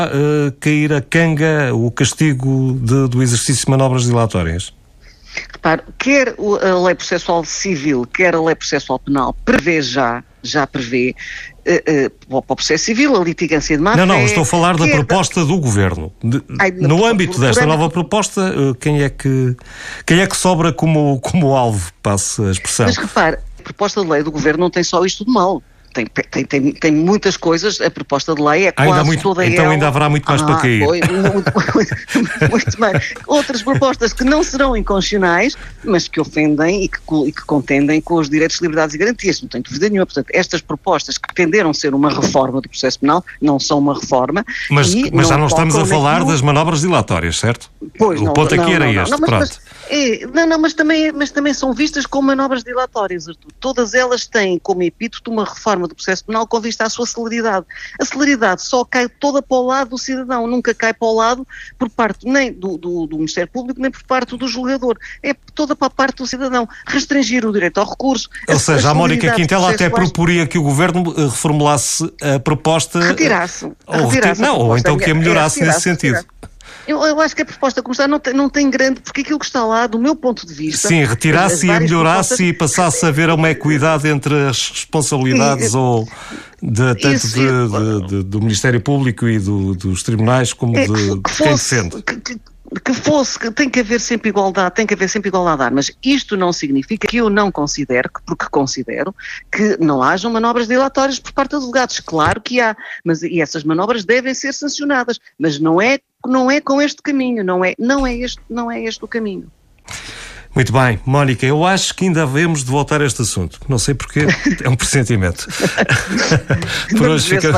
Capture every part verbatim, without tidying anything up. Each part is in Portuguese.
uh, cair a canga o castigo de, do exercício de manobras dilatórias? Repare, quer a lei processual civil, quer a lei processual penal, prevê já, já prevê, uh, uh, para o processo civil, a litigância de má-fé... Não, não, estou a falar da proposta do Governo. De, Ai, no por, âmbito por, desta por nova âmbito... proposta, uh, quem é que, quem é que sobra como, como alvo, passe a expressão? Mas repare, a proposta de lei do Governo não tem só isto de mal. Tem, tem, tem, tem muitas coisas, a proposta de lei é quase ainda muito, toda então ela... ainda haverá muito mais ah, para cair. Foi, muito, muito, muito mais. Outras propostas que não serão inconstitucionais, mas que ofendem e que, e que contendem com os direitos, liberdades e garantias, não tenho dúvida nenhuma. Portanto, estas propostas que tenderam a ser uma reforma do processo penal, não são uma reforma. Mas, e mas já não estamos a falar naquilo... das manobras dilatórias, certo? Pois, o não, ponto aqui não, era não, este, não, mas, pronto. Mas, é, não, não, mas também, mas também são vistas como manobras dilatórias, Artur. Todas elas têm como epíteto uma reforma do processo penal com vista à sua celeridade. A celeridade só cai toda para o lado do cidadão, nunca cai para o lado por parte nem do, do, do Ministério Público, nem por parte do julgador. É toda para a parte do cidadão. Restringir o direito ao recurso. Ou a, seja, a, a Mónica Quintela até processuais... proporia que o Governo reformulasse a proposta... Retirasse. Ou, retirasse não, ou então que a melhorasse é, nesse sentido. Retirasse. Eu, eu acho que a proposta como está não tem, não tem grande, porque aquilo que está lá, do meu ponto de vista... Sim, retirasse e a melhorasse propostas... e passasse a haver uma equidade entre as responsabilidades e, ou de, tanto isso, de, de, de, do Ministério Público e do, dos tribunais como é, de, que de quem defende. Que, que, que fosse, que tem que haver sempre igualdade, tem que haver sempre igualdade de armas. Isto não significa que eu não considero, porque considero, que não hajam manobras dilatórias por parte dos delegados. Claro que há, mas e essas manobras devem ser sancionadas, mas não é, não é com este caminho, não é, não é este, não é este o caminho. Muito bem, Mónica, eu acho que ainda havemos de voltar a este assunto. Não sei porque, é um pressentimento. por, hoje fica...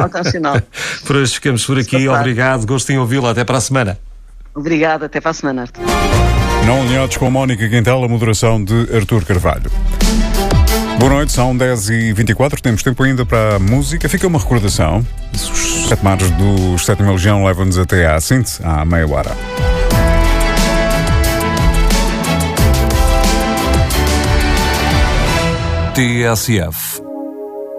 por hoje ficamos por aqui. Obrigado, gosto em ouvi-lo. Até para a semana. Obrigado, até para a semana, Artur. Não alinhados com Mónica Quintela, moderação de Artur Carvalho. Boa noite, são dez e vinte e quatro, temos tempo ainda para a música. Fica uma recordação. Os sete mares do sétima Legião levam-nos até à síntese, à meia hora. T S F